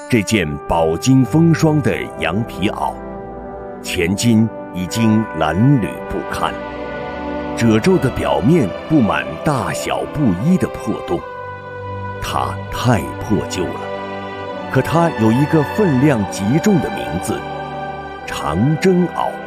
这件饱经风霜的羊皮袄，前襟已经褴褛不堪，褶皱的表面布满大小不一的破洞，它太破旧了。可它有一个分量极重的名字——长征袄。